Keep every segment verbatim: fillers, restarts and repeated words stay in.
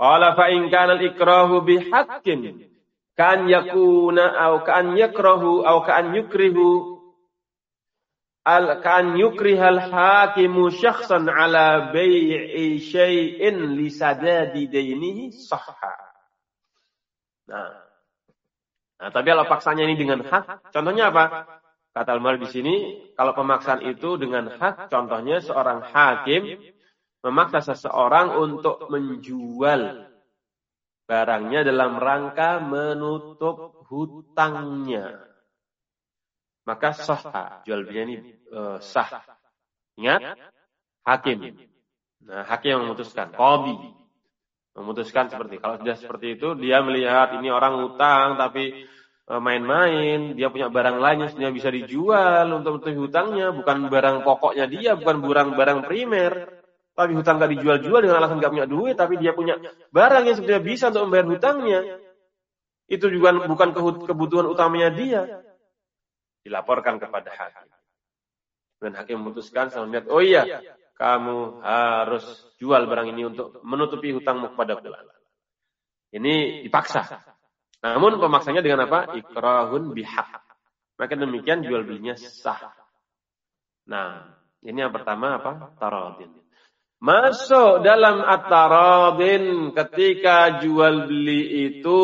Qala fa in kana al-ikrahu bihaqqin kan yakuna aw kan yakrahu aw kan yukrihu al kan yukrihal hakimu syakhsan ala bai'i syai'in li sadadi dainihi sahha. Nah. Nah, tapi kalau paksanya ini dengan hak, contohnya apa? Kata Al-Malik di sini, kalau pemaksaan itu dengan hak, contohnya seorang hakim memaksa seseorang untuk menjual barangnya dalam rangka menutup hutangnya. Maka sah, jual belinya ini uh, sah. Ingat, hakim. Nah, hakim yang memutuskan, qadhi memutuskan seperti kalau sudah seperti itu, dia melihat ini orang hutang tapi main-main, dia punya barang lain yang sebenarnya bisa dijual untuk menutupi hutangnya, bukan barang pokoknya dia, bukan barang-barang primer, tapi hutang gak dijual-jual dengan alasan gak punya duit, tapi dia punya barang yang sebenarnya bisa untuk membayar hutangnya. Itu juga bukan kebutuhan utamanya dia. Dilaporkan kepada hakim. Dan hakim memutuskan sama melihat, oh iya, kamu harus jual barang ini untuk menutupi hutangmu kepada fulan. Ini dipaksa. Namun pemaksanya dengan apa? Ikrahun bihaq. Maka demikian jual belinya sah. Nah, ini yang pertama apa? Taradin. Masuk dalam at-taradin ketika jual beli itu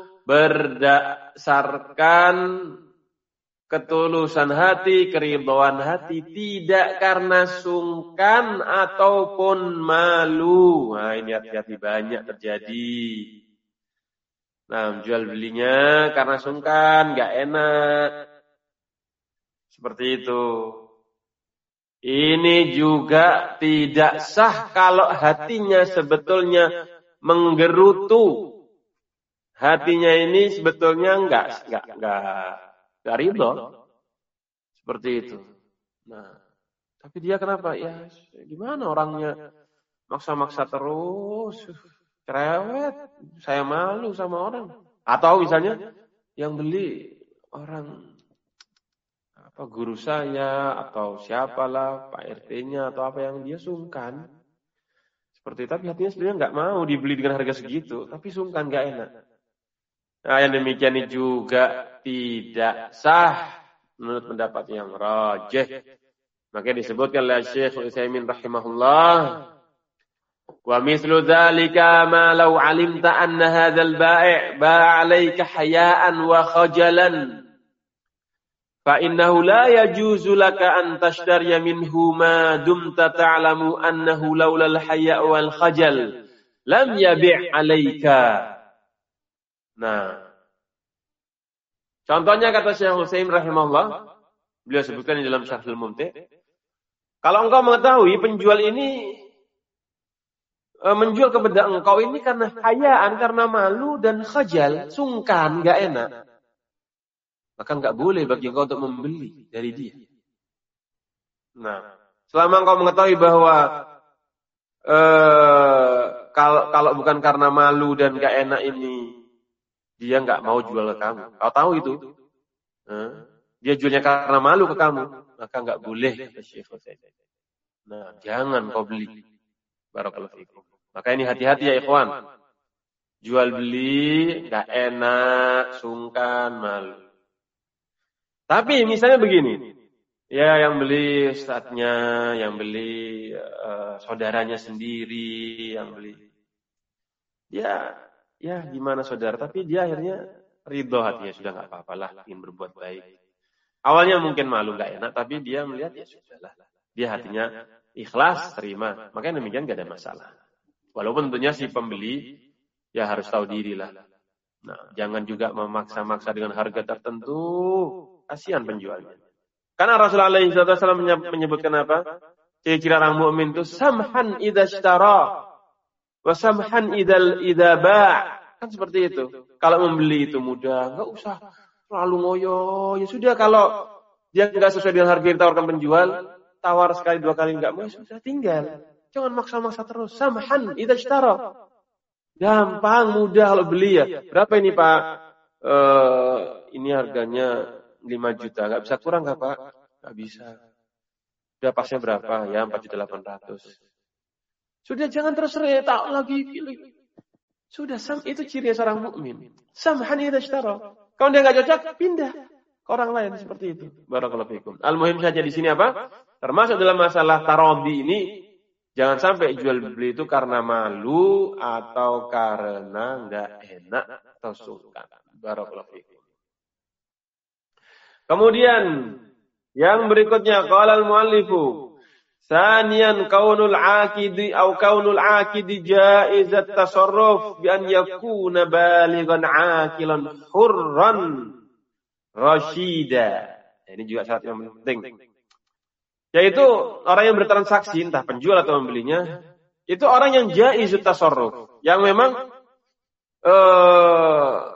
berdasarkan ketulusan hati, keridhaan hati, tidak karena sungkan ataupun malu. Nah, ini hati-hati banyak terjadi. Nah, jual belinya karena sungkan, gak enak. Seperti itu. Ini juga tidak sah kalau hatinya sebetulnya menggerutu. Hatinya ini sebetulnya enggak, enggak, enggak, enggak ridho. Seperti itu. Nah, tapi dia kenapa? Ya, gimana orangnya maksa-maksa terus. Cerewet, saya malu sama orang. Atau misalnya yang beli orang apa guru saya atau siapalah Pak R T-nya atau apa yang dia sungkan. Seperti itu, tapi hatinya sebenarnya nggak mau dibeli dengan harga segitu, tapi sungkan nggak enak. Nah, yang demikian ini juga tidak sah menurut pendapat yang rajih. Makanya disebutkan oleh Syekh Utsaimin rahimahullah. Wa mithlu dzalika ma law 'alimta anna hadzal bai' ba'a 'alaika haya'an wa khajalan fa innahu la yajuzu laka an tashtariya minhu ma dumta ta'lamu annahu laula al-haya' wal khajal lam yabi' 'alaika. Nah, contohnya kata Syekh Utsaimin rahimahullah, beliau sebutkan di dalam Syarhul Mumti', kalau engkau mengetahui penjual ini menjual kepada engkau ini karena hayaan, karena malu dan khajal, sungkan, gak enak, maka gak boleh bagi engkau untuk membeli dari dia. Nah, selama engkau mengetahui bahwa eh, kalau, kalau bukan karena malu dan gak enak ini, dia gak mau jual ke kamu. Kau tahu itu, eh, dia jualnya karena malu ke kamu, maka gak boleh. Nah, jangan kau beli. Barakallahu fikum. Maka ini hati-hati ya ikhwan. Jual beli gak enak, sungkan, malu. Tapi misalnya begini, ya yang beli ustadznya, yang beli uh, saudaranya sendiri, yang beli, ya, ya gimana saudara? Tapi dia akhirnya ridho hatinya, sudah nggak apa-apalah, ingin berbuat baik. Awalnya mungkin malu gak enak, tapi dia melihat ya sudahlah, dia hatinya ikhlas, terima. Makanya demikian gak ada masalah. Walaupun tentunya si pembeli ya harus tahu diri lah. Nah, jangan juga memaksa-maksa dengan harga tertentu. Kasihan penjualnya. Karena Rasulullah shallallahu alaihi wasallam menyebutkan apa? Ciri-ciri orang mukmin itu samhan idza ishtara wa samhan idza idza ba'. Kan seperti itu. Kalau membeli itu mudah, enggak usah terlalu ngoyo. Ya sudah, kalau dia enggak sesuai dengan harga yang ditawarkan penjual, tawar sekali dua kali enggak mau, sudah tinggal. Jangan maksa-maksa terus. Samhan idza ishtara. Gampang, mudah kalau beli ya. Berapa ini Pak? Uh, ini harganya lima juta. Enggak bisa kurang enggak Pak? Enggak bisa. Udah pasnya berapa? Ya empat juta delapan ratus. Sudah, jangan terus retak lagi. Sudah, sam itu ciri seorang mukmin. Samhan idza ishtara. Kalau dia enggak cocok, pindah ke orang lain seperti itu. Barakallahu fikum. Al-muhim saja di sini apa? Termasuk dalam masalah taradhi ini, jangan sampai jual beli itu karena malu atau karena enggak enak atau sungkan. Barakallahu fikum. Kemudian yang berikutnya qala al-muallifu Saniyan kaunul aqidi au kaunul aqidi jaizat tasarruf bi an yakuna balighan aqilan hurran rasyida. Ini juga syarat yang penting. Yaitu orang yang bertransaksi entah penjual atau membelinya itu orang yang jaizut tasarruf, yang memang eh,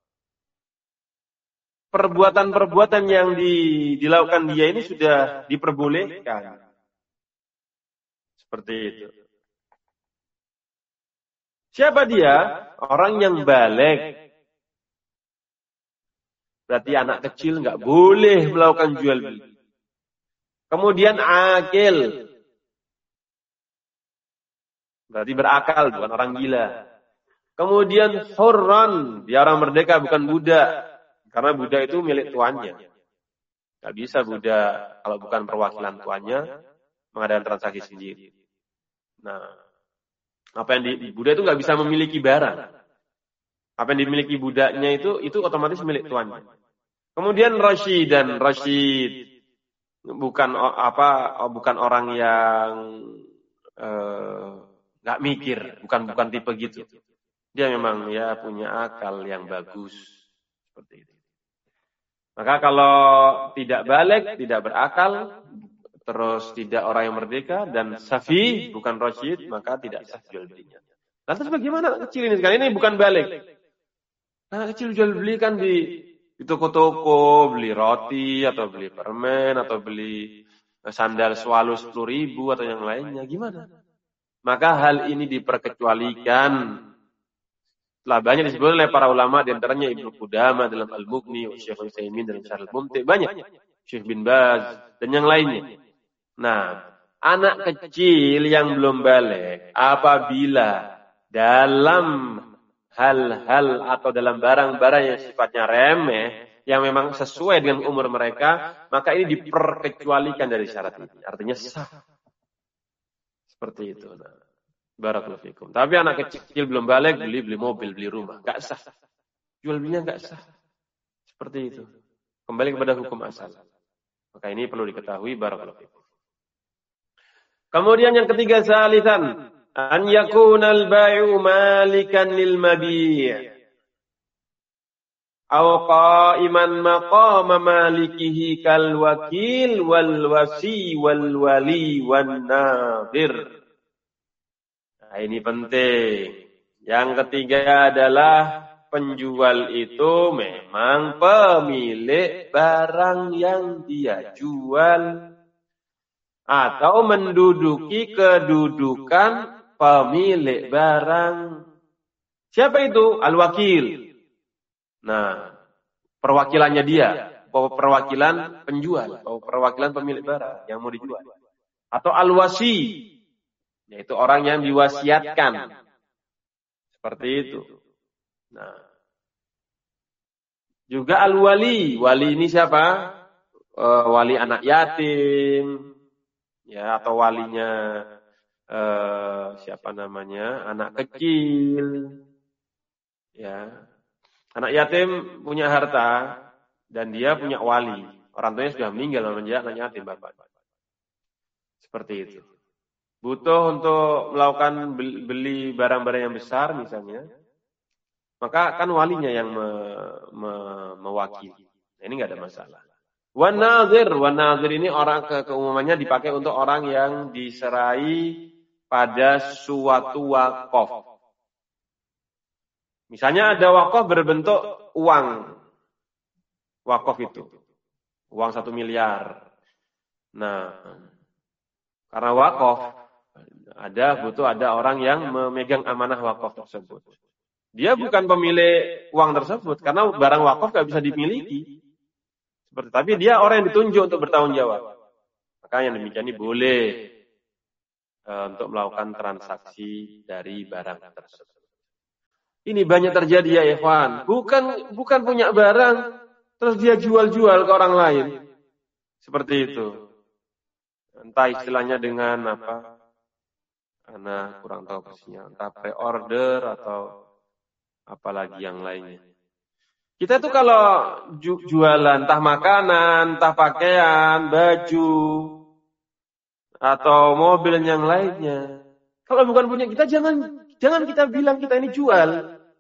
perbuatan-perbuatan yang di, dilakukan dia ini sudah diperbolehkan. Seperti itu. Siapa dia? Orang yang baligh. Berarti anak kecil nggak boleh melakukan jual beli. Kemudian akil. Berarti berakal, bukan orang gila. Kemudian hurran. Dia orang merdeka, bukan budak. Karena budak itu milik tuannya. Nggak bisa budak kalau bukan perwakilan tuannya mengadakan transaksi sendiri. Nah, apa yang di budak itu nggak bisa memiliki barang. Apa yang dimiliki budaknya itu itu otomatis milik tuannya. Kemudian rasyid dan rasyid bukan apa bukan orang yang nggak eh, mikir, bukan bukan tipe gitu. Dia memang ya punya akal yang bagus seperti itu. Maka kalau tidak baligh, tidak berakal, terus tidak orang yang merdeka dan safi bukan rasyid, maka tidak sah jual belinya. Lantas bagaimana anak kecil ini sekarang? Ini bukan baligh. Anak kecil jual beli kan di, di toko-toko, beli roti atau beli permen atau beli sandal swallow sepuluh ribu atau yang lainnya. Gimana? Maka hal ini diperkecualikan. Telah banyak disebut oleh para ulama, di antaranya Ibnu Qudamah dalam Al-Mughni, Syekh Utsaimin dalam Syarh Al-Mumti, banyak. Syekh bin Baz dan yang lainnya. Nah, anak kecil yang belum baligh apabila dalam hal-hal atau dalam barang-barang yang sifatnya remeh yang memang sesuai dengan umur mereka, maka ini diperkecualikan dari syarat ini. Artinya sah. Seperti itu. Nah, barakallahu fikum. Tapi anak kecil belum baligh beli beli mobil, beli rumah, enggak sah. Jual belinya enggak sah. Seperti itu. Kembali kepada hukum asal. Maka ini perlu diketahui, barakallahu fikum. Kemudian yang ketiga, salisan an yakunal bai'u malikan lil mabi' aw qa'iman maqama malikihi kal wakil wal wasi wal wali wan nadir. Nah, ini penting. Yang ketiga adalah penjual itu memang pemilik barang yang dia jual atau menduduki kedudukan pemilik barang. Siapa itu? Al-wakil. Nah, perwakilannya dia, perwakilan penjual, atau perwakilan pemilik barang yang mau dijual. Atau al-wasi, yaitu orang yang diwasiatkan. Seperti itu. Nah, juga al-wali. Wali ini siapa? E, wali anak yatim. Ya, atau walinya eh, siapa namanya, anak kecil, ya, anak yatim punya harta dan dia punya wali, orang tuanya sudah meninggal menjadi anak yatim bapak. Seperti itu. Butuh untuk melakukan beli barang-barang yang besar misalnya, maka kan walinya yang me, me, mewakili. Nah, ini nggak ada masalah. Wan nazir, wan nazir ini orang ke keumumannya dipakai untuk orang yang diserai pada suatu wakaf. Misalnya ada wakaf berbentuk uang, wakaf itu uang satu miliar. Nah, karena wakaf ada butuh ada orang yang memegang amanah wakaf tersebut. Dia bukan pemilik uang tersebut karena barang wakaf nggak bisa dimiliki. Seperti, tapi dia orang yang ditunjuk untuk bertanggung jawab. Maka yang demikian ini boleh e, untuk melakukan transaksi dari barang tersebut. Ini banyak terjadi ya ikhwan. Bukan bukan punya barang terus dia jual-jual ke orang lain. Seperti itu. Entah istilahnya dengan apa? Ana kurang tahu persisnya. Entah pre-order atau apalagi yang lainnya. Kita tuh kalau ju- jualan entah makanan, entah pakaian, baju atau mobil yang lainnya. Kalau bukan punya kita jangan jangan kita bilang kita ini jual.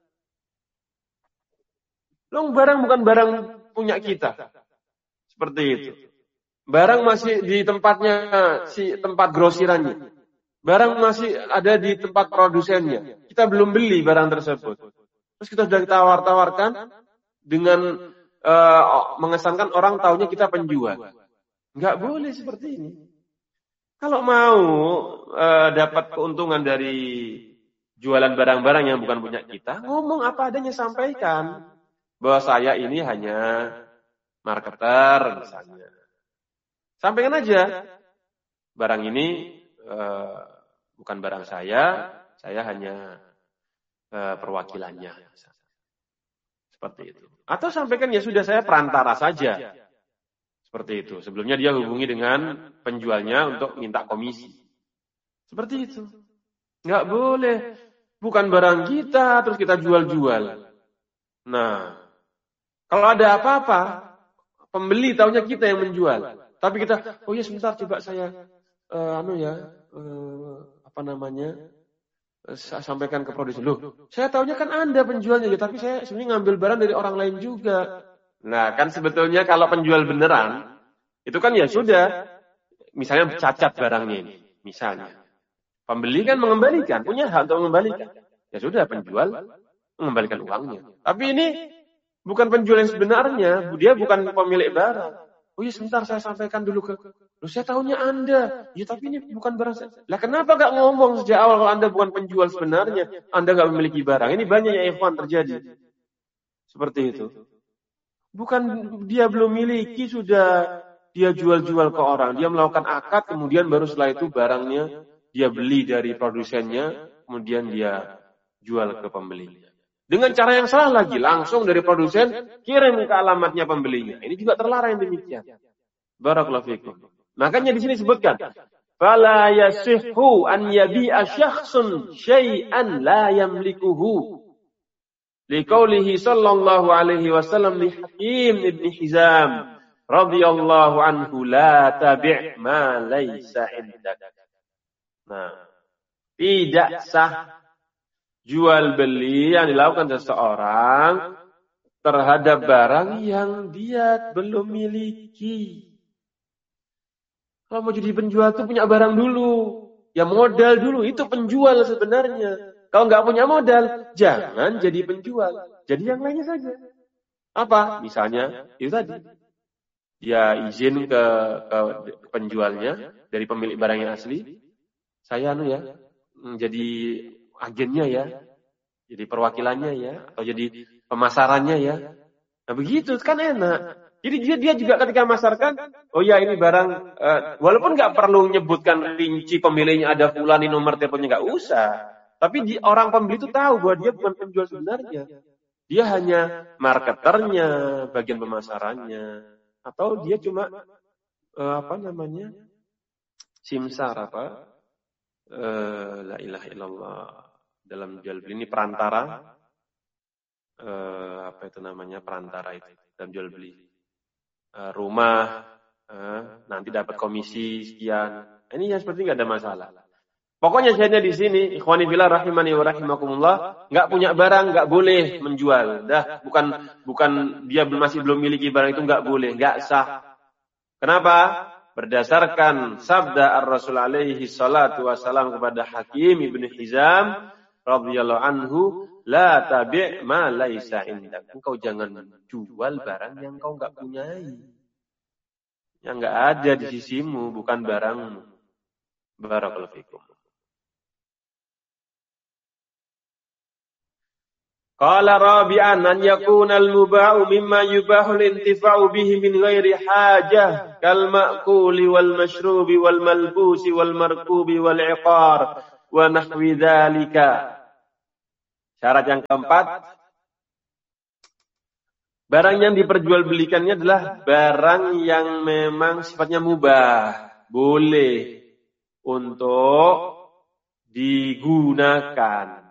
Long barang bukan barang punya kita. Seperti itu. Barang masih di tempatnya si tempat grosirannya. Barang masih ada di tempat produsennya. Kita belum beli barang tersebut. Terus kita sudah ditawar-tawarkan dengan uh, mengesankan orang taunya kita penjual. Enggak boleh seperti ini. Kalau mau uh, dapat keuntungan dari jualan barang-barang yang bukan punya kita, ngomong apa adanya, sampaikan bahwa saya ini hanya marketer misalnya. Sampaikan aja, barang ini uh, bukan barang saya, saya hanya uh, perwakilannya. Seperti itu. Atau sampaikan ya sudah saya perantara saja. Seperti itu. Sebelumnya dia hubungi dengan penjualnya untuk minta komisi. Seperti itu. Nggak boleh. Bukan barang kita, terus kita jual-jual. Nah, kalau ada apa-apa, pembeli taunya kita yang menjual. Tapi kita, oh ya sebentar coba saya, uh, anu ya, uh, apa namanya, uh, saya sampaikan ke produsen. Loh, saya taunya kan Anda penjualnya, ya, tapi saya sebenarnya ngambil barang dari orang lain juga. Nah, kan sebetulnya kalau penjual beneran, itu kan ya sudah, misalnya cacat barangnya ini, misalnya. Pembeli kan mengembalikan, punya hak untuk mengembalikan. Ya sudah, penjual mengembalikan uangnya. Tapi ini bukan penjual yang sebenarnya, dia bukan pemilik barang. Oh iya sebentar saya sampaikan dulu ke, loh saya tahunya Anda. Ya tapi ini bukan barang saya. Lah kenapa gak ngomong sejak awal kalau Anda bukan penjual sebenarnya? Anda gak memiliki barang. Ini banyak ya ikhwan terjadi. Seperti itu. Bukan dia belum miliki sudah dia jual-jual ke orang. Dia melakukan akad kemudian baru setelah itu barangnya dia beli dari produsennya. Kemudian dia jual ke pembelinya. Dengan cara yang salah lagi, langsung dari produsen kirim ke alamatnya pembelinya. Ini juga terlarang yang demikian. Barakallahu fikum. Makanya di sini disebutkan, fala yasihhu an yabi'a syakhsun syai'an la yamlikuhu. Liqaulihi sallallahu alaihi wasallam li Hakim ibn Hizam radhiyallahu anhu la tabi' ma laysa indak. Nah, tidak sah jual beli yang dilakukan seseorang terhadap barang yang dia belum miliki. Kalau mau jadi penjual itu punya barang dulu, ya modal dulu, itu penjual sebenarnya. Kalau nggak punya modal, jangan jadi penjual. Jadi yang lainnya saja. Apa? Misalnya itu tadi, dia izin ke, ke penjualnya dari pemilik barang yang asli, saya anu ya, jadi agennya ya, jadi perwakilannya ya, atau jadi pemasarannya ya. Nah begitu kan enak. Jadi dia dia juga ketika masarkan, oh ya ini barang, uh, walaupun nggak perlu menyebutkan rinci pemiliknya ada fulan, ini nomor teleponnya nggak usah. Tapi di, orang pembeli itu tahu bahwa dia bukan penjual sebenarnya. Dia hanya marketernya, bagian pemasarannya, atau dia cuma uh, apa namanya, simsar apa, uh, la ilaha illallah. Dalam jual beli ini perantara, eh, apa itu namanya perantara itu dalam jual beli eh, rumah, eh, nanti dapat komisi sekian. Ini yang seperti nggak ada masalah. Pokoknya saya di sini, ikhwani fillah rahimani wa rahimakumullah, nggak punya barang nggak boleh menjual. Dah bukan bukan dia masih belum miliki barang itu nggak boleh, nggak sah. Kenapa? Berdasarkan sabda Ar-Rasul alaihi salatu wassalam kepada Hakim ibn Hizam radhiyallahu anhu, la tabi' ma laisa indak. Engkau jangan jual barang yang kau enggak punyai. Yang enggak ada di sisimu, bukan barangmu. Barakallahu fikum. Qala rabi'an an yakuna al-muba'u mimma yubahu al-intifa'u bihi min ghairi hajah kal ma'kuli wal mashrubi wal malbusi wal markubi wal 'iqar wa nahwi dzalika. Syarat yang keempat, barang yang diperjualbelikannya adalah barang yang memang sifatnya mubah, boleh untuk digunakan.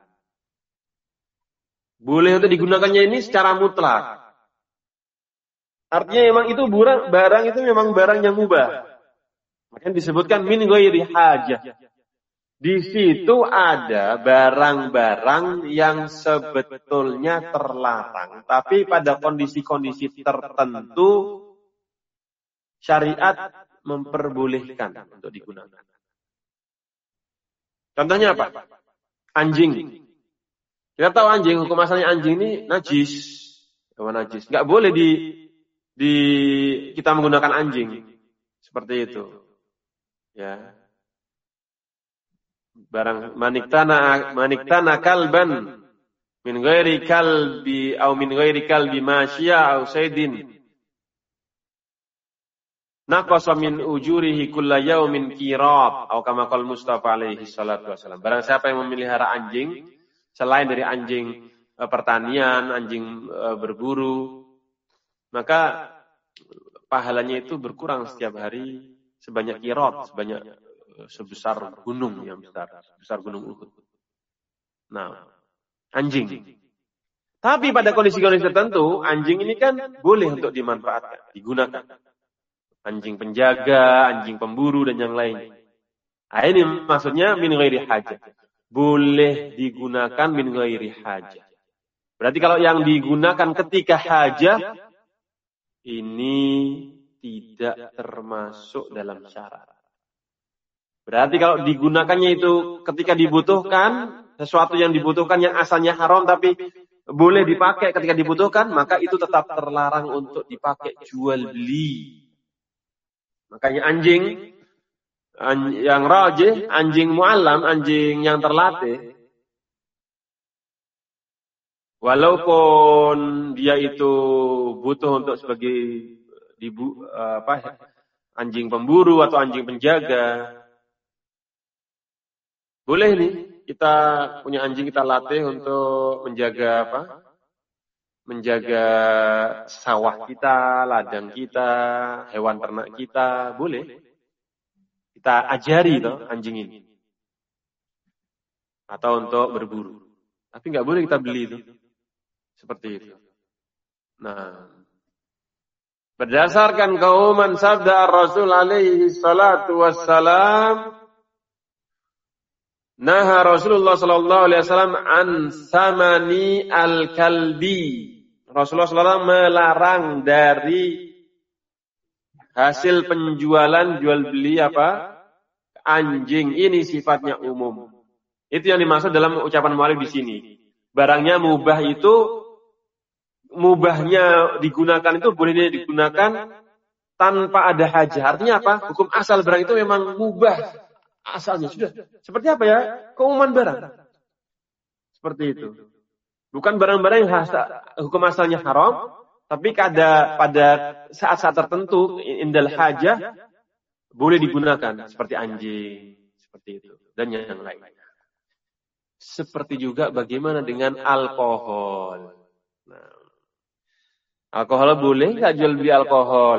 Boleh untuk digunakannya ini secara mutlak. Artinya memang itu barang, barang itu memang barang yang mubah. Makanya disebutkan min ghairi hajah. Di situ ada barang-barang yang sebetulnya terlarang, tapi pada kondisi-kondisi tertentu syariat memperbolehkan untuk digunakan. Contohnya apa? Anjing. Kita tahu anjing, hukum asalnya anjing ini najis, hewan najis. Nggak boleh di, di kita menggunakan anjing seperti itu. Ya. Barang maniktana maniktana kalban min ghairi kalbi au min ghairi kalbi masya au saydin naqasa min ujurihi kulla yaumin qirab au kama qala Mustafa alaihi salatu wasallam. Barang siapa yang memelihara anjing selain dari anjing e, pertanian, anjing e, berburu, maka pahalanya itu berkurang setiap hari sebanyak qirab, sebanyak sebesar gunung yang besar, sebesar gunung Uhud. Nah, anjing. Tapi pada kondisi-kondisi tertentu, anjing ini kan boleh untuk dimanfaatkan, digunakan. Anjing penjaga, anjing pemburu, dan yang lain. Nah, ini maksudnya min ghairi hajah. Boleh digunakan min ghairi hajah. Berarti kalau yang digunakan ketika hajah, ini tidak termasuk dalam syarat. Berarti kalau digunakannya itu ketika dibutuhkan, sesuatu yang dibutuhkan yang asalnya haram tapi boleh dipakai ketika dibutuhkan, maka itu tetap terlarang untuk dipakai jual beli. Makanya anjing yang rajih, anjing mu'allam, anjing yang terlatih, walaupun dia itu butuh untuk sebagai dibu, apa, anjing pemburu atau anjing penjaga, boleh nih, kita punya anjing kita latih untuk menjaga apa? Menjaga sawah kita, ladang kita, hewan ternak kita, boleh. Kita ajari toh anjing ini. Atau untuk berburu. Tapi nggak boleh kita beli itu. Seperti itu. Nah, berdasarkan keumuman sabda Rasul alaihi salatu wassalam, naha Rasulullah sallallahu alaihi wasallam an samani al-kalbi. Rasulullah sallallahu alaihi wasallam melarang dari hasil penjualan jual beli apa? Anjing. Ini sifatnya umum. Itu yang dimaksud dalam ucapan mu'allif di sini. Barangnya mubah itu, mubahnya digunakan itu boleh digunakan tanpa ada hajah. Artinya apa? Hukum asal barang itu memang mubah. Asalnya sudah. Seperti apa ya? Keumuman barang. Seperti itu. Bukan barang-barang yang hasa, hukum asalnya haram, tapi pada pada saat-saat tertentu indal hajah boleh digunakan seperti anjing, seperti itu dan yang lain. Seperti juga bagaimana dengan alkohol. Nah, alkohol boleh nggak jual beli alkohol?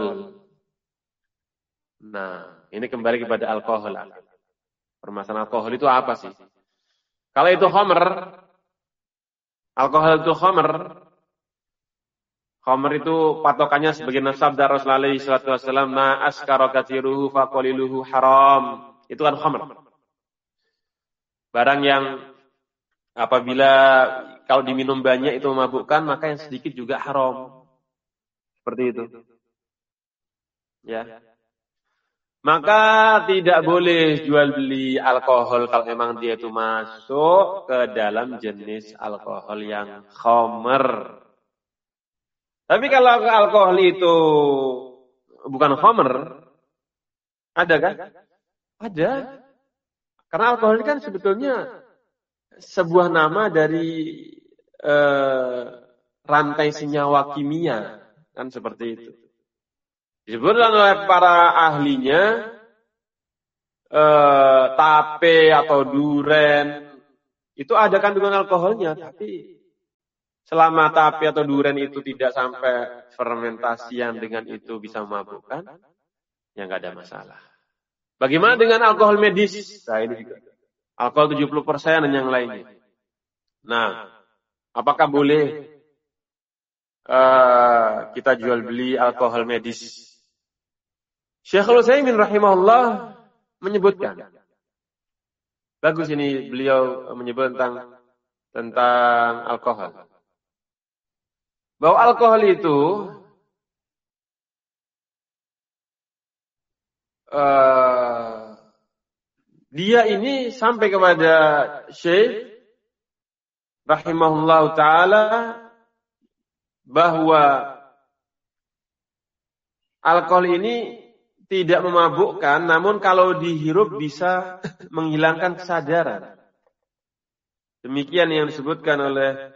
Nah, ini kembali kepada alkohol. Permasalahan alkohol itu apa sih? Kalau itu khamr, alkohol itu khamr, khamr itu patokannya sebagai sabda Rasulullah shallallahu alaihi wasallam, ma askara katsiruhu faqaliluhu haram. Itu kan khamr. Barang yang apabila kalau diminum banyak itu memabukkan, maka yang sedikit juga haram. Seperti itu. Ya. Maka tidak boleh jual beli alkohol kalau memang dia itu masuk ke dalam jenis alkohol yang khamr. Tapi kalau alkohol itu bukan khamr, ada kan? Ada. Karena alkohol ini kan sebetulnya sebuah nama dari eh, rantai senyawa kimia, kan seperti itu. Disebutkan oleh para ahlinya eh, tape atau duren itu ada kandungan alkoholnya, tapi selama tape atau durian itu tidak sampai fermentasi yang dengan itu bisa memabukkan, ya nggak ada masalah. Bagaimana dengan alkohol medis? Nah ini juga. Alkohol tujuh puluh persen dan yang lainnya. Nah, apakah boleh uh, kita jual beli alkohol medis? Syekhul Utsaimin rahimahullah menyebutkan. Bagus ini beliau menyebut tentang tentang alkohol. Bahwa alkohol itu uh, dia ini sampai kepada Syekh rahimahullah ta'ala bahwa alkohol ini tidak memabukkan, namun kalau dihirup bisa menghilangkan kesadaran. Demikian yang disebutkan oleh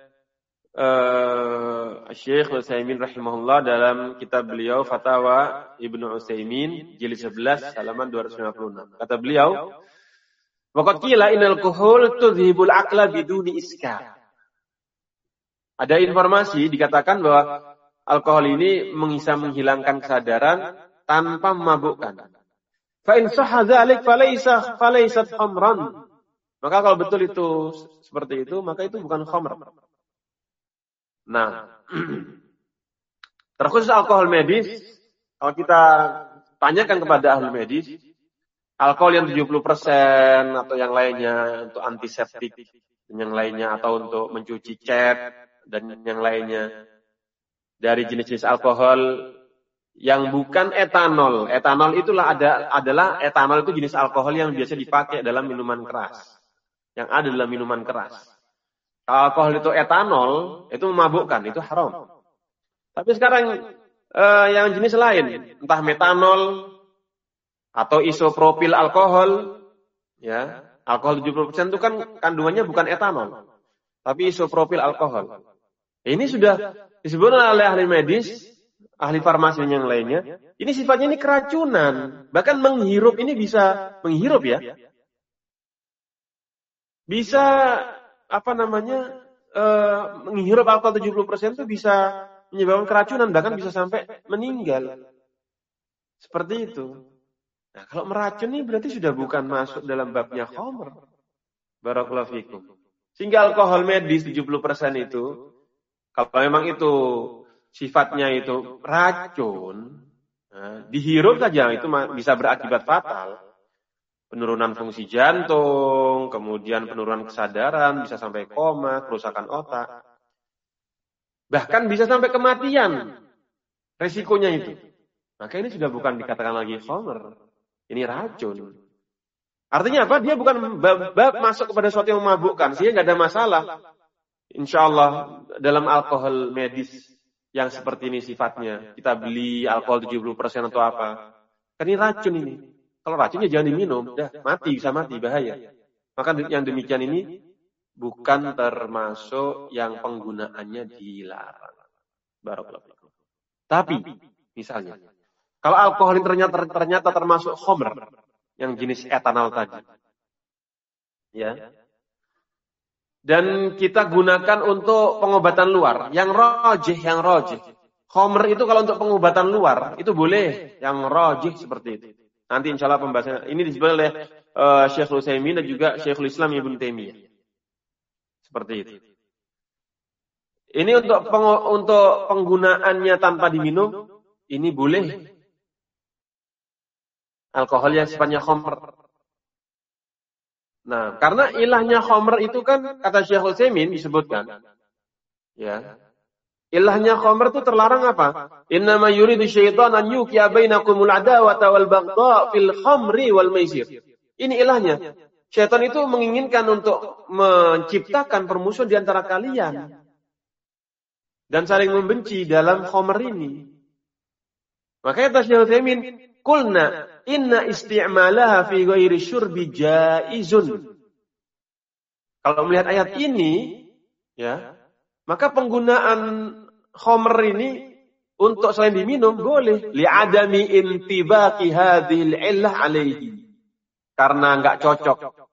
uh, Syekh Utsaimin rahimahullah dalam kitab beliau Fatawa Ibnu Utsaimin jilid sebelas halaman dua ratus lima puluh enam. Kata beliau, "Waqad qila innal alkohol tudhibul aqla biduni iskar." Ada informasi dikatakan bahwa alkohol ini bisa menghilangkan kesadaran tanpa memabukkan. Fa in sahha dzalik falaysa falaysat khamran. Maka kalau betul itu seperti itu, maka itu bukan khamr. Nah, terkhusus alkohol medis, kalau kita tanyakan kepada ahli medis, alkohol yang tujuh puluh persen atau yang lainnya untuk antiseptik dan yang lainnya atau untuk mencuci cat dan yang lainnya dari jenis-jenis alkohol yang bukan etanol. Etanol itulah ada adalah etanol itu jenis alkohol yang biasa dipakai dalam minuman keras. Yang ada dalam minuman keras. Kalau alkohol itu etanol, itu memabukkan, itu haram. Tapi sekarang eh, yang jenis lain, entah metanol atau isopropil alkohol, ya, alkohol tujuh puluh persen itu kan kandungannya bukan etanol, tapi isopropil alkohol. Ini sudah disebutkan oleh ahli medis, ahli farmasi yang lainnya, ini sifatnya ini keracunan. Bahkan menghirup ini bisa menghirup ya. Bisa apa namanya e, menghirup alkohol tujuh puluh persen itu bisa menyebabkan keracunan, bahkan bisa sampai meninggal. Seperti itu. Nah, kalau meracuni berarti sudah bukan masuk dalam babnya khamr. Barakallahu fikum. Sehingga alkohol medis tujuh puluh persen itu, kalau memang itu sifatnya itu racun, nah, dihirup saja itu bisa berakibat fatal. Penurunan fungsi jantung, kemudian penurunan kesadaran, bisa sampai koma, kerusakan otak. Bahkan bisa sampai kematian. Resikonya itu. Maka ini sudah bukan dikatakan lagi khamr. Ini racun. Artinya apa? Dia bukan bab, bab masuk kepada sesuatu yang memabukkan. Sehingga tidak ada masalah. Insya Allah dalam alkohol medis yang seperti ini sifatnya. Kita beli alkohol tujuh puluh persen atau apa. Kan ini racun ini. Kalau racunnya jangan diminum. Dah, mati, bisa mati, bahaya. Maka yang demikian ini bukan termasuk yang penggunaannya dilarang. Barakallahu fikum. Tapi, misalnya, kalau alkohol ini ternyata, ternyata termasuk khamr, yang jenis etanol tadi. Ya. Dan kita gunakan untuk pengobatan luar. Yang rajih, yang rajih. Khamr itu kalau untuk pengobatan luar, itu boleh. Yang rajih seperti itu. Nanti insya Allah pembahasannya. Ini disebut oleh uh, Syekhul Utsaimin dan juga Syekhul Islam Ibnu Taimiyah. Seperti itu. Ini untuk peng, untuk penggunaannya tanpa diminum, ini boleh. Alkohol yang sifatnya khamr. Nah, karena ilahnya khamr itu kan kata Syekhul Utsaimin disebutkan. Ya. Ilahnya khamr itu terlarang apa? Innama yuridu syaitan an yuqiya bainakumul adawata wal baghdha fil khamri wal maisir. Ini ilahnya. Syaitan itu menginginkan untuk menciptakan permusuhan di antara kalian dan saling membenci dalam khamr ini. Makanya Syekhul Utsaimin, qulna inna isti'malaha fi ghairi syurbi jaizun. Kalau melihat ayat ini, ya, maka penggunaan khamr ini untuk selain diminum boleh. Li'adami intibaqi hadhil illah alaihi. Karena enggak cocok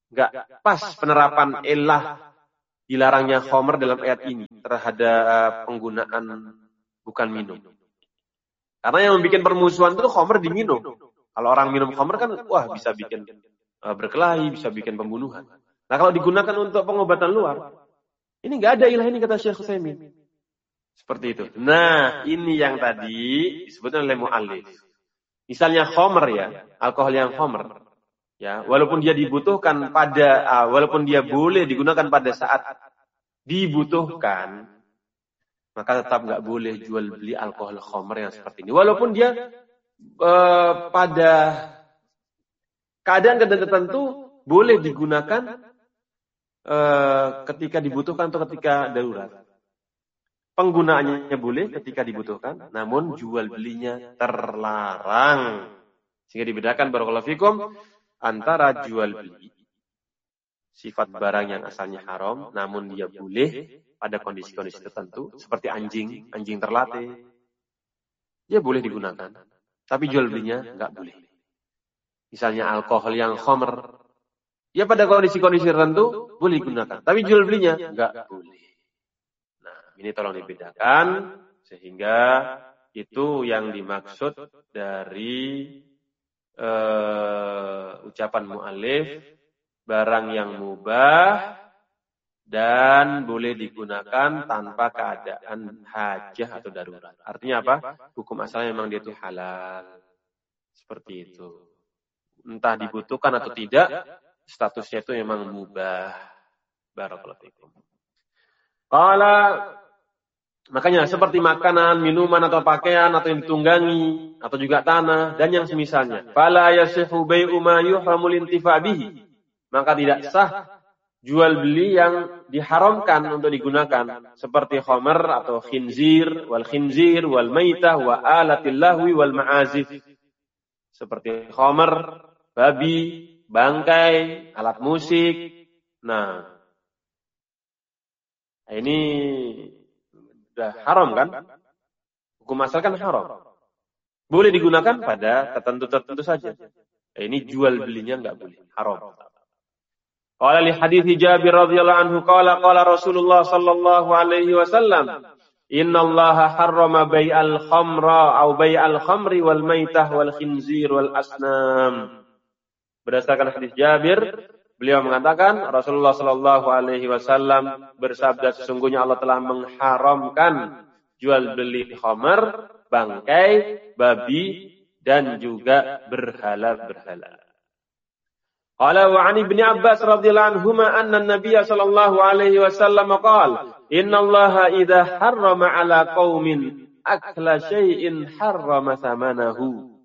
Enggak pas penerapan illah dilarangnya khamr dalam ayat ini terhadap penggunaan bukan minum. Karena yang membuat permusuhan itu khamr diminum. Kalau orang minum khamr kan wah bisa bikin uh, berkelahi, bisa bikin pembunuhan. Nah kalau digunakan untuk pengobatan luar, ini enggak ada ilah ini kata Syekh Utsaimin. Seperti itu. Nah, ini yang tadi disebutkan oleh muallif. Misalnya khamr ya, alkohol yang khamr. Ya, walaupun dia dibutuhkan pada uh, walaupun dia boleh digunakan pada saat dibutuhkan, maka tetap enggak boleh jual beli alkohol khamr yang seperti ini. Walaupun dia uh, pada keadaan-keadaan tertentu boleh digunakan uh, ketika dibutuhkan atau ketika darurat. Penggunaannya boleh ketika dibutuhkan, namun jual belinya terlarang. Sehingga dibedakan barakallahu fikum antara jual beli sifat barang yang asalnya haram, namun dia boleh pada kondisi-kondisi tertentu, seperti anjing, anjing terlatih, dia boleh digunakan, tapi jual belinya nggak boleh. Misalnya alkohol yang khamr, ya pada kondisi-kondisi tertentu boleh digunakan, tapi jual belinya nggak boleh. Ini tolong dibedakan sehingga itu yang dimaksud dari uh, ucapan mu'alif, barang yang mubah dan boleh digunakan tanpa keadaan hajah atau darurat. Artinya apa? Hukum asalnya memang dia itu halal. Seperti itu. Entah dibutuhkan atau tidak, statusnya itu memang mubah. Barakallahu fikum. Qala, makanya seperti makanan, minuman atau pakaian atau yang ditunggangi atau juga tanah dan yang semisalnya. Fala yasihu bai'u ma yuhramul intifa bihi. Maka tidak sah jual beli yang diharamkan untuk digunakan seperti khamr atau khinzir wal khinzir wal maitah wa alatil lahwi wal ma'azif. Seperti khamr, babi, bangkai, alat musik. Nah, ini sudah haram kan? Hukum asal kan haram. Boleh digunakan pada tertentu-tertentu saja. Ini jual belinya enggak boleh, haram. Qala li hadithi Jabir radhiyallahu anhu qala qala Rasulullah sallallahu alaihi wasallam, "Innallaha harrama bai'al khamra aw bai'al khamri wal maitah wal khinzir wal asnam." Berdasarkan hadis Jabir, beliau mengatakan Rasulullah sallallahu alaihi wasallam bersabda, sesungguhnya Allah telah mengharamkan jual beli khamar, bangkai, babi dan juga berhala-berhala. Qala wa 'an Ibnu Abbas radhiyallahu anhuma anna an-nabiy sallallahu alaihi wasallam qala innallaha idza harrama 'ala qaumin akla syai'in harrama thamanahu.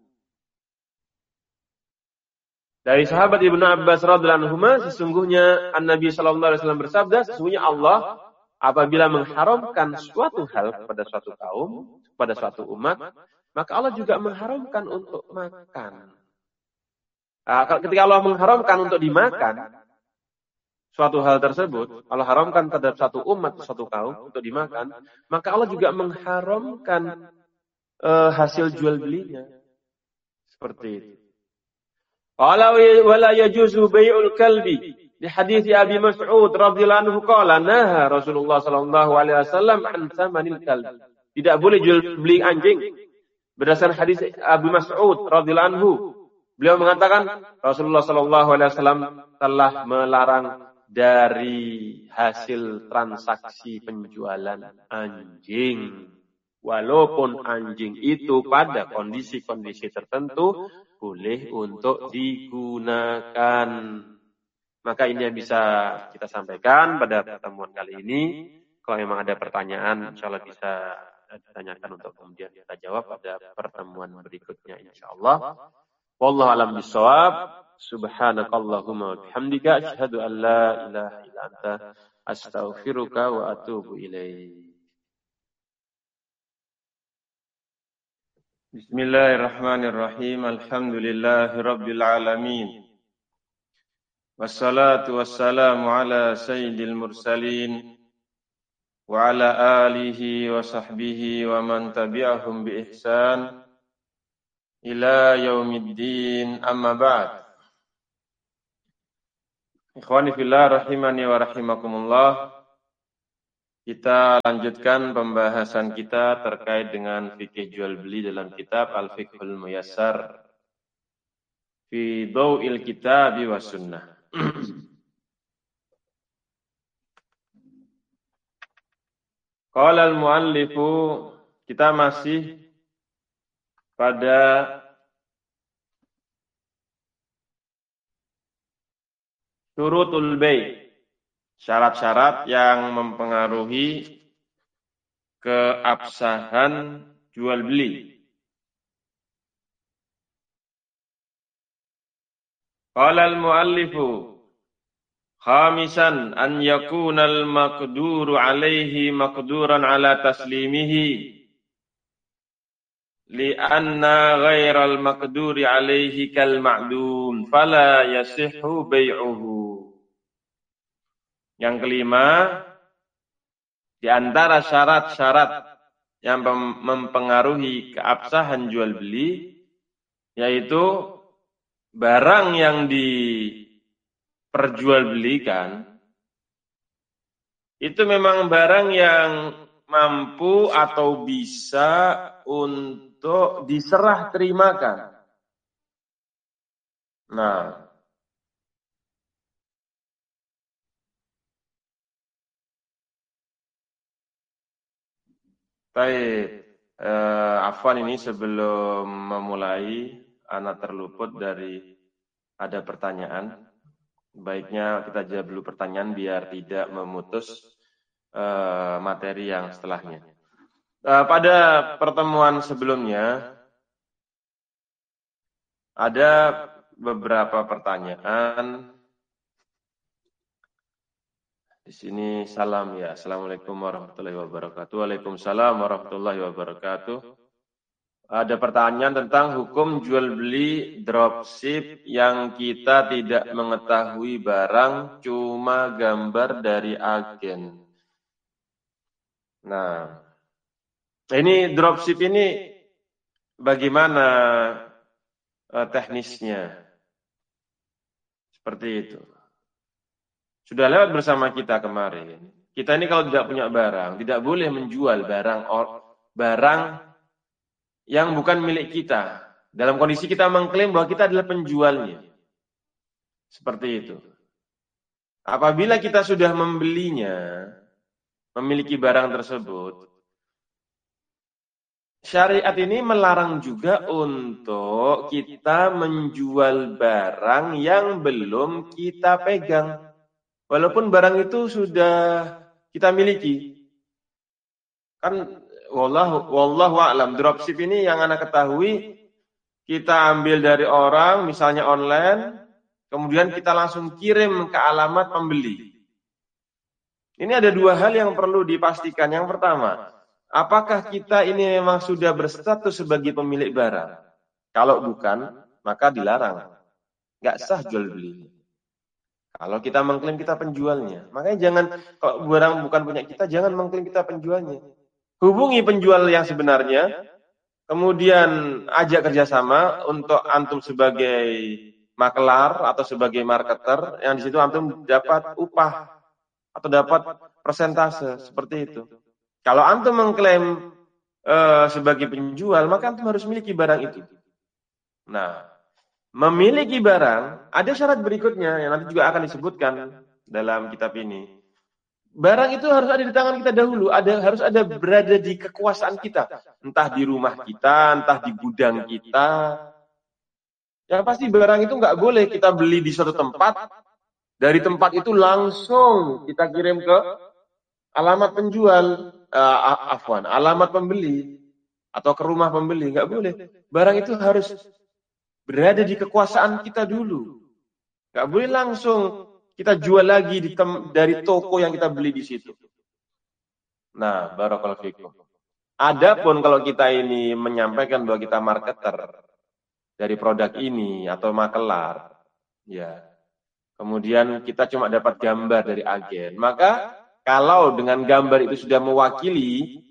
Dari sahabat Ibnu Abbas radhiyallahu anhuma, sesungguhnya An-Nabi sallallahu alaihi wasallam bersabda, sesungguhnya Allah apabila mengharamkan suatu hal kepada suatu kaum, kepada suatu umat, maka Allah juga mengharamkan untuk makan. Nah, ketika Allah mengharamkan untuk dimakan suatu hal tersebut, Allah haramkan terhadap satu umat, satu kaum untuk dimakan, maka Allah juga mengharamkan uh, hasil jual belinya. Seperti itu. Qala wa la yajuzu bai'ul kalbi. Di hadis Abi Mas'ud radhiyallahu anhu qala naha Rasulullah sallallahu alaihi wasallam an tsamanil kalb. Tidak boleh jual beli anjing. Berdasarkan hadis Abi Mas'ud radhiyallahu anhu, beliau mengatakan Rasulullah sallallahu alaihi wasallam telah melarang dari hasil transaksi penjualan anjing. Walaupun anjing itu pada kondisi-kondisi tertentu boleh untuk digunakan. Maka ini yang bisa kita sampaikan pada pertemuan kali ini. Kalau memang ada pertanyaan, insya Allah bisa ditanyakan untuk kemudian kita jawab pada pertemuan berikutnya, insya Allah. Wallahu a'lam bishawab. Subhanakallahumma wa bihamdika asyhadu an la ilaha illa anta astaghfiruka wa atubu ilaik. Bismillahirrahmanirrahim. Alhamdulillahi rabbil alamin. Wassalatu wassalamu ala sayyidil mursalin wa ala alihi wa sahbihi wa man tabi'ahum bi ihsan ila yaumiddin, amma ba'd. Ikhwani fillah rahimani wa rahimakumullah. Kita lanjutkan pembahasan kita terkait dengan fikih jual beli dalam kitab Al-Fiqhul Muyassar fi Dhau'il Kitabi was Sunnah. Qala al-muallifu, kita masih pada syurutul bay', syarat-syarat yang mempengaruhi keabsahan jual beli. Qala al-muallifu khamisan an yakuna al-maqduru alaihi maqduran ala taslimihi li'anna ghairal maqduri alaihi kal ma'dum fala yasihhu bay'uhu. Yang kelima, di antara syarat-syarat yang mempengaruhi keabsahan jual beli yaitu barang yang diperjualbelikan itu memang barang yang mampu atau bisa untuk diserah terimakan. Nah, baik, eh, Afwan ini sebelum memulai, Ana terluput dari ada pertanyaan. Baiknya kita jawab dulu pertanyaan biar tidak memutus eh, materi yang setelahnya. Eh, pada pertemuan sebelumnya ada beberapa pertanyaan. Di sini salam ya. Assalamualaikum warahmatullahi wabarakatuh. Waalaikumsalam warahmatullahi wabarakatuh. Ada pertanyaan tentang hukum jual beli dropship yang kita tidak mengetahui barang, cuma gambar dari agen. Nah, ini dropship ini bagaimana eh, teknisnya? Seperti itu. Sudah lewat bersama kita kemarin. Kita ini kalau tidak punya barang, tidak boleh menjual barang barang yang bukan milik kita. Dalam kondisi kita mengklaim bahwa kita adalah penjualnya. Seperti itu. Apabila kita sudah membelinya, memiliki barang tersebut, syariat ini melarang juga untuk kita menjual barang yang belum kita pegang. Walaupun barang itu sudah kita miliki. Kan wallahu wallahu a'lam, dropship ini yang Anda ketahui kita ambil dari orang misalnya online, kemudian kita langsung kirim ke alamat pembeli. Ini ada dua hal yang perlu dipastikan. Yang pertama, apakah kita ini memang sudah berstatus sebagai pemilik barang? Kalau bukan, maka dilarang. Nggak sah jual beli. Kalau kita mengklaim kita penjualnya, makanya jangan, kalau barang bukan punya kita, jangan mengklaim kita penjualnya. Hubungi penjual yang sebenarnya, kemudian ajak kerjasama untuk antum sebagai makelar atau sebagai marketer, yang di situ antum dapat upah atau dapat persentase seperti itu. Kalau antum mengklaim uh, sebagai penjual, maka antum harus miliki barang itu. Nah, memiliki barang, ada syarat berikutnya yang nanti juga akan disebutkan dalam kitab ini. Barang itu harus ada di tangan kita dahulu, ada harus ada berada di kekuasaan kita, entah di rumah kita, entah di gudang kita. Yang pasti barang itu nggak boleh kita beli di suatu tempat, dari tempat itu langsung kita kirim ke alamat penjual, uh, afwan, alamat pembeli atau ke rumah pembeli, nggak boleh. Barang itu harus berada di kekuasaan kita dulu. Nggak boleh langsung kita jual lagi di tem- dari toko yang kita beli di situ. Nah, barakallahu fikum. Adapun kalau kita ini menyampaikan bahwa kita marketer dari produk ini atau makelar, ya. Kemudian kita cuma dapat gambar dari agen, maka kalau dengan gambar itu sudah mewakili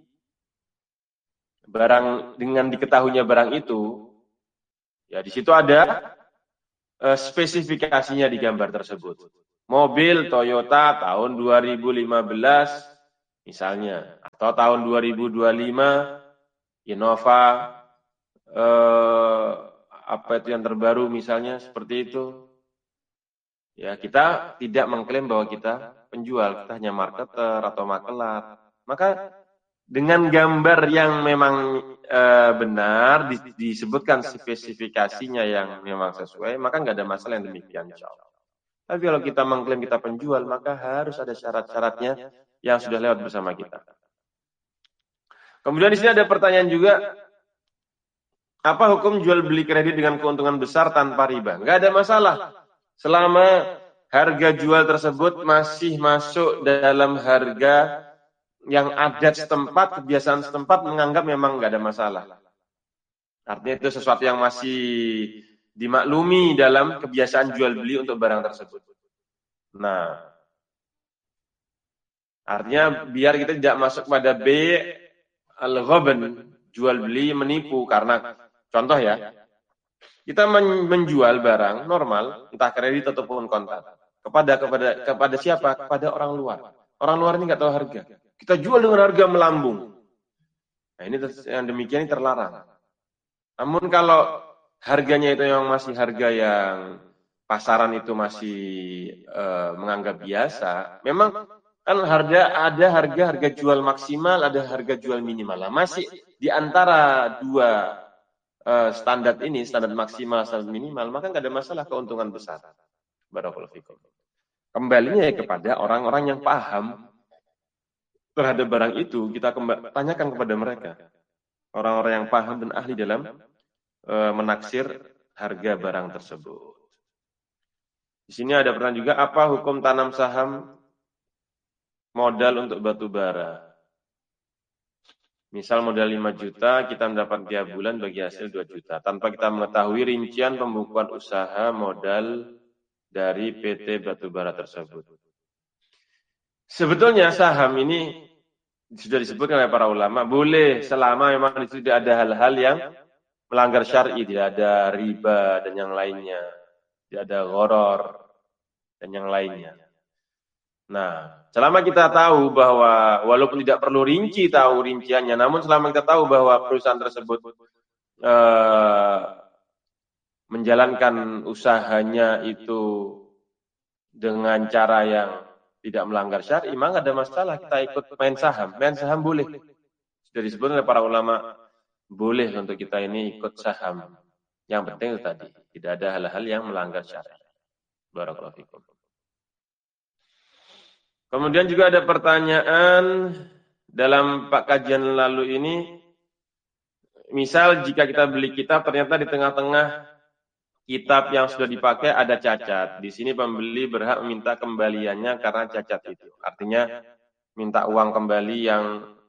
barang dengan diketahuinya barang itu, ya di situ ada uh, spesifikasinya di gambar tersebut. mobil Toyota tahun dua ribu lima belas misalnya, atau tahun dua ribu dua puluh lima Innova eh, apa itu yang terbaru misalnya seperti itu. Ya, kita tidak mengklaim bahwa kita penjual, kita hanya marketer atau makelar. Maka dengan gambar yang memang e, benar, di, disebutkan spesifikasinya yang memang sesuai, maka nggak ada masalah yang demikian. Tapi kalau kita mengklaim kita penjual, maka harus ada syarat-syaratnya yang sudah lewat bersama kita. Kemudian di sini ada pertanyaan juga, apa hukum jual beli kredit dengan keuntungan besar tanpa riba? Nggak ada masalah. Selama harga jual tersebut masih masuk dalam harga yang adat setempat, kebiasaan setempat menganggap memang nggak ada masalah. Artinya itu sesuatu yang masih dimaklumi dalam kebiasaan jual beli untuk barang tersebut. Nah, artinya biar kita tidak masuk pada B al-ghabn, jual beli menipu, karena contoh ya, kita menjual barang normal, entah kredit ataupun kontan, kepada kepada kepada siapa? Kepada orang luar. Orang luar ini nggak tahu harga. Kita jual dengan harga melambung. Nah, ini yang demikian ini terlarang. Namun kalau harganya itu yang masih harga yang pasaran itu masih e, menganggap biasa, memang kan harga ada harga harga jual maksimal, ada harga jual minimal. Nah, masih di antara dua e, standar ini, standar maksimal, standar minimal, maka nggak ada masalah keuntungan besar. Barakallahu fikum. Kembalinya ya kepada orang-orang yang paham terhadap barang itu, kita kembali, tanyakan kepada mereka. Orang-orang yang paham dan ahli dalam e, menaksir harga barang tersebut. Di sini ada pertanyaan juga, apa hukum tanam saham modal untuk batu bara? Misal modal lima juta, kita mendapat tiap bulan bagi hasil dua juta. Tanpa kita mengetahui rincian pembukuan usaha modal dari P T batubara tersebut. Sebetulnya saham ini sudah disebutkan oleh para ulama, boleh selama memang itu tidak ada hal-hal yang melanggar syar'i, tidak ada riba dan yang lainnya, tidak ada gharar dan yang lainnya. Nah, selama kita tahu bahwa walaupun tidak perlu rinci tahu rinciannya, namun selama kita tahu bahwa perusahaan tersebut eh, menjalankan usahanya itu dengan cara yang tidak melanggar syar'i, maka ada masalah kita ikut main saham. Main saham boleh. Sudah disebut oleh para ulama, boleh untuk kita ini ikut saham. Yang penting itu tadi, tidak ada hal-hal yang melanggar syar'i. Barakallahu fikum. Kemudian juga ada pertanyaan dalam Pak kajian lalu ini, misal jika kita beli kitab ternyata di tengah-tengah kitab yang sudah dipakai ada cacat. Di sini pembeli berhak meminta kembaliannya karena cacat itu. Artinya minta uang kembali yang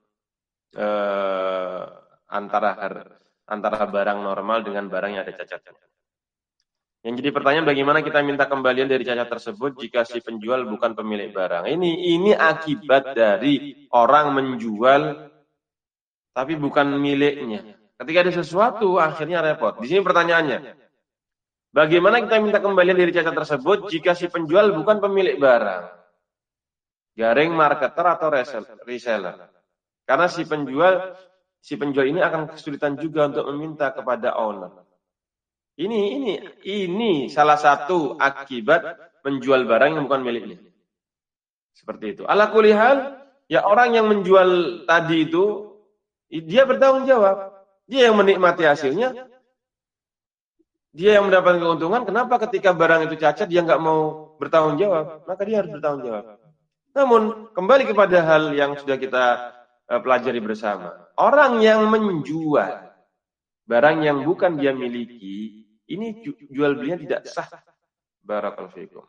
eh, antara antara barang normal dengan barang yang ada cacatnya. Yang jadi pertanyaan, bagaimana kita minta kembalian dari cacat tersebut jika si penjual bukan pemilik barang? Ini ini akibat dari orang menjual tapi bukan miliknya. Ketika ada sesuatu akhirnya repot. Di sini pertanyaannya, bagaimana kita minta kembalian dari cacat tersebut jika si penjual bukan pemilik barang? Garing marketer atau reseller? Karena si penjual si penjual ini akan kesulitan juga untuk meminta kepada owner. Ini ini ini salah satu akibat menjual barang yang bukan miliknya. Seperti itu. Ala kulli hal, ya orang yang menjual tadi itu dia bertanggung jawab. Dia yang menikmati hasilnya. Dia yang mendapatkan keuntungan. Kenapa ketika barang itu cacat dia nggak mau bertanggung jawab? Maka dia harus bertanggung jawab. Namun kembali kepada hal yang sudah kita uh, pelajari bersama. Orang yang menjual barang yang bukan dia miliki, ini jual belinya tidak sah. Barakallahu fikum.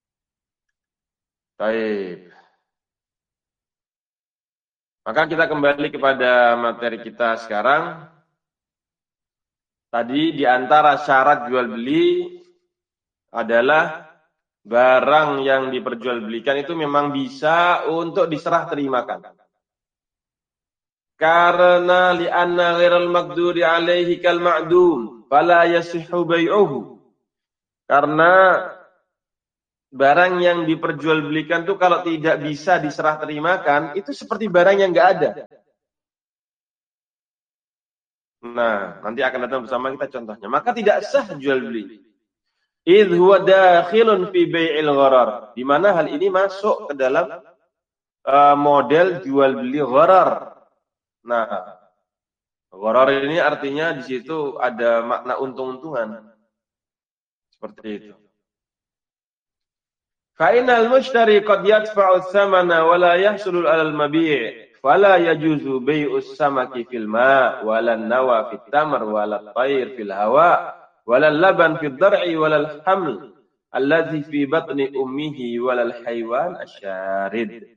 Baik. Maka kita kembali kepada materi kita sekarang. Tadi di antara syarat jual beli adalah barang yang diperjualbelikan itu memang bisa untuk diserah terimakan. Karena li'anna ghairal maqduri alaihi kal ma'dum fala yasihhu bai'uhu. Karena barang yang diperjualbelikan tuh kalau tidak bisa diserah terimakan, itu seperti barang yang nggak ada. Nah, nanti akan datang bersama kita contohnya. Maka tidak sah jual beli. Idh huwa dakhilun fi bai'il gharar. Di mana hal ini masuk ke dalam uh, model jual beli gharar. Nah, gharar ini artinya di situ ada makna untung-untungan. Seperti itu. Fa innal mushtari qad yadfa'u thamana wa la yahsulu 'ala al-mabi'. Fala yajuzu bai'us samaki fil ma' wala nawa fit tamr wala tayr fil hawa wala laban fid dar'i wala haml allazi fi batni ummihi wala haywan asyarid.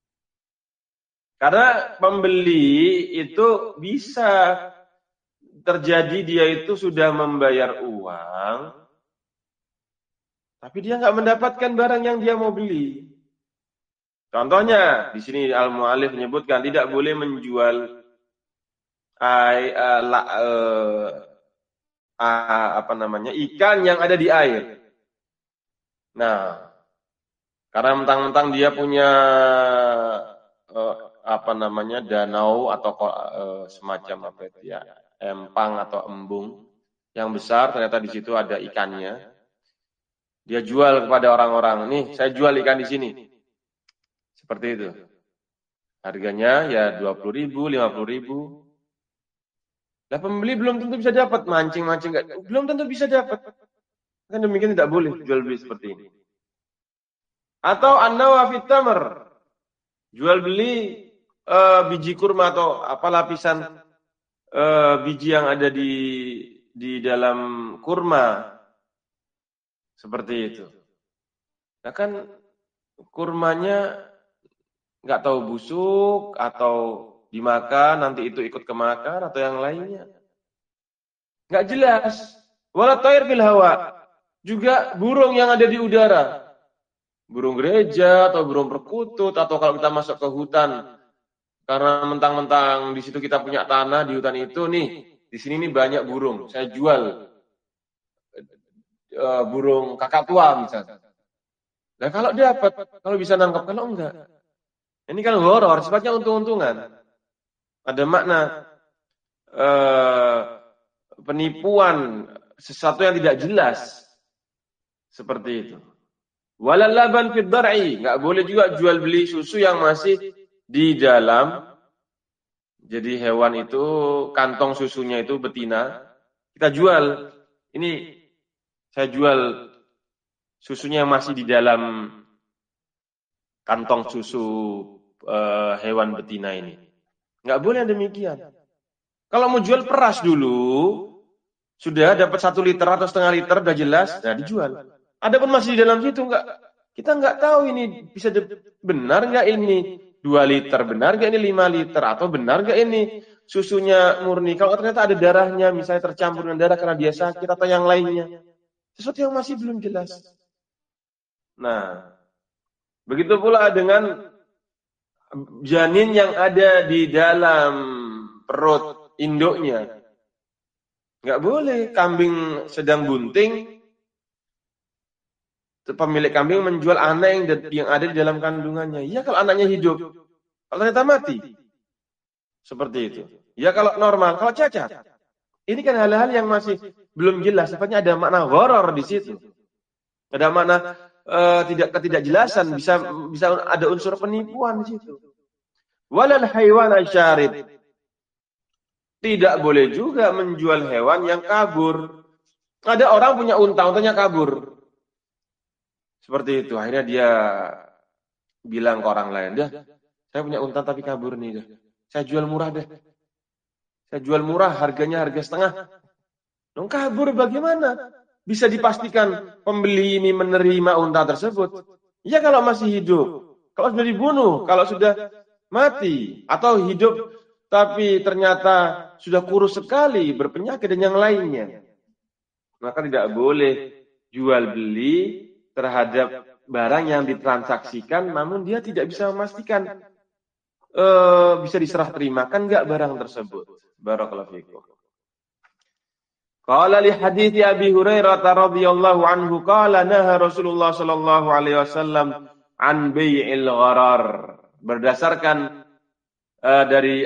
Karena pembeli itu bisa terjadi dia itu sudah membayar uang tapi dia nggak mendapatkan barang yang dia mau beli. Contohnya, di sini Al-Mu'allif menyebutkan tidak boleh menjual ay, uh, la, uh, uh, apa namanya ikan yang ada di air. Nah, karena mentang-mentang dia punya uh, apa namanya danau atau uh, semacam apa itu ya, empang atau embung yang besar, ternyata di situ ada ikannya. Dia jual kepada orang-orang, nih saya jual ikan di sini. Seperti itu. Harganya ya dua puluh ribu, lima puluh ribu. Nah pembeli belum tentu bisa dapat. Mancing-mancing enggak, belum tentu bisa dapat. Kan demikian tidak boleh jual beli seperti ini. Atau an-nawa fit tamr. Jual beli uh, biji kurma atau apa lapisan uh, biji yang ada di di dalam kurma. Seperti itu. Nah kan kurmanya nggak tahu busuk atau dimakan nanti itu ikut kemakan atau yang lainnya nggak jelas. Wala tayr fil hawa, juga burung yang ada di udara, burung gereja atau burung perkutut, atau kalau kita masuk ke hutan karena mentang-mentang di situ kita punya tanah di hutan itu nih, di sini nih banyak burung, saya jual uh, burung kakak tua misalnya. Nah kalau dapat, kalau bisa nangkap, kalau enggak. Ini kan horor, sifatnya untung-untungan. Ada makna eh, penipuan, sesuatu yang tidak jelas. Seperti itu. Walal laban fid dar'i, enggak boleh juga jual beli susu yang masih di dalam. Jadi hewan itu kantong susunya itu betina, kita jual. Ini saya jual susunya yang masih di dalam kantong susu uh, hewan betina ini. Nggak boleh demikian. Kalau mau jual peras dulu, sudah dapat satu liter atau setengah liter, udah jelas, nah dijual. Adapun masih di dalam situ, nggak, kita nggak tahu ini bisa benar nggak ini dua liter, benar nggak ini lima liter, atau benar nggak ini susunya murni. Kalau ternyata ada darahnya, misalnya tercampur dengan darah karena dia sakit atau yang lainnya, sesuatu yang masih belum jelas. Nah, begitu pula dengan janin yang ada di dalam perut induknya. Nggak boleh kambing sedang bunting, pemilik kambing menjual anak yang, yang ada di dalam kandungannya. Ya kalau anaknya hidup, kalau ternyata mati. Seperti itu. Ya kalau normal, kalau cacat. Ini kan hal-hal yang masih belum jelas. Sifatnya ada makna horor di situ. Ada makna Uh, tidak ketidakjelasan, bisa bisa ada unsur penipuan di situ. Walal haywan asyarid, tidak boleh juga menjual hewan yang kabur. Ada orang punya unta, untanya kabur. Seperti itu. Akhirnya dia bilang ke orang lain, "Dah, saya punya unta tapi kabur nih, dah. Saya jual murah deh. Saya jual murah, harganya harga setengah." Dong kabur bagaimana? Bisa dipastikan pembeli ini menerima unta tersebut? Ya kalau masih hidup. Kalau sudah dibunuh, kalau sudah mati, atau hidup tapi ternyata sudah kurus sekali, berpenyakit dan yang lainnya, maka tidak boleh jual beli terhadap barang yang ditransaksikan, namun dia tidak bisa memastikan uh, bisa diserah terimakan nggak barang tersebut. Barakallahu fiikum. Qala li hadithi Abi Hurairah radhiyallahu anhu qala naha Rasulullah sallallahu alaihi wasallam an bai'il gharar. Berdasarkan uh, dari